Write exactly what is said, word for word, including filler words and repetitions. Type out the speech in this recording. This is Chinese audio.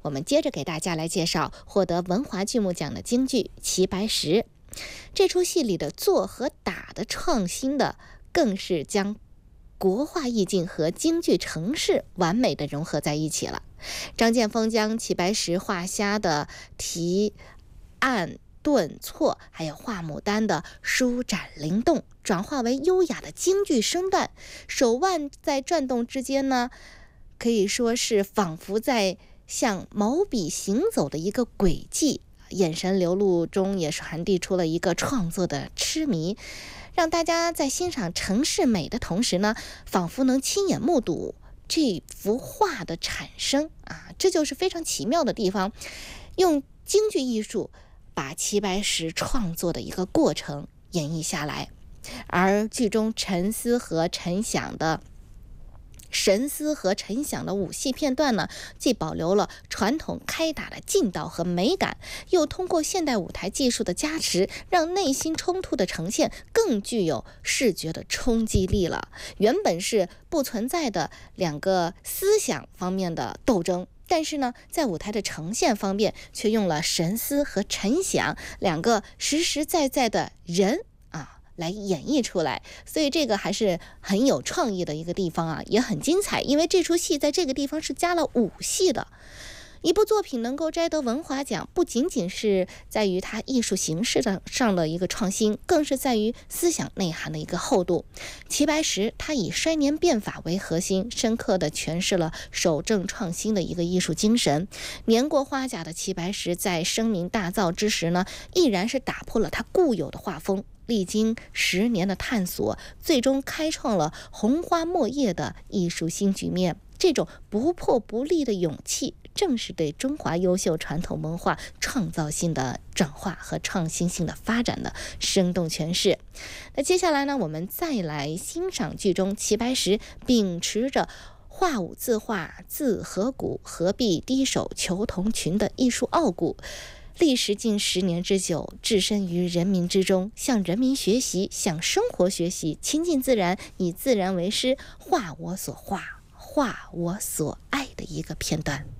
我们接着给大家来介绍获得文华剧目奖的京剧《齐白石》。这出戏里的做和打的创新的，更是将国画意境和京剧程式完美的融合在一起了。张建峰将齐白石画虾的提按顿挫，还有画牡丹的舒展灵动，转化为优雅的京剧身段，手腕在转动之间呢，可以说是仿佛在向毛笔行走的一个轨迹，眼神流露中也传递出了一个创作的痴迷，让大家在欣赏城市美的同时呢，仿佛能亲眼目睹这幅画的产生啊，这就是非常奇妙的地方。用京剧艺术把齐白石创作的一个过程演绎下来，而剧中陈思和陈响的神思和陈响的武戏片段呢，既保留了传统开打的劲道和美感，又通过现代舞台技术的加持，让内心冲突的呈现更具有视觉的冲击力了。原本是不存在的两个思想方面的斗争，但是呢，在舞台的呈现方面，却用了神思和陈响两个实实在在的人啊来演绎出来，所以这个还是很有创意的一个地方啊，也很精彩。因为这出戏在这个地方是加了武戏的。一部作品能够摘得文华奖，不仅仅是在于它艺术形式的上的一个创新，更是在于思想内涵的一个厚度。齐白石他以衰年变法为核心，深刻地诠释了守正创新的一个艺术精神。年过花甲的齐白石在声名大噪之时呢，毅然是打破了他固有的画风，历经十年的探索，最终开创了红花墨叶的艺术新局面。这种不破不立的勇气，正是对中华优秀传统文化创造性的转化和创新性的发展的生动诠释。那接下来呢，我们再来欣赏剧中齐白石秉持着画舞自画自合骨，何必低首求同群的艺术傲骨，历时近十年之久，置身于人民之中，向人民学习，向生活学习，亲近自然，以自然为师，画我所画，画我所爱的一个片段。